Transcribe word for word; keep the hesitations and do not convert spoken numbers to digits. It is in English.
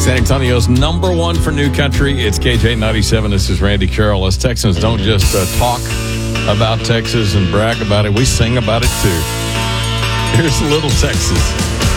San Antonio's number one for new country. It's K J ninety-seven. This is Randy Carroll. Us Texans don't just uh, talk about Texas and brag about it. We sing about it, too. Here's a little Texas.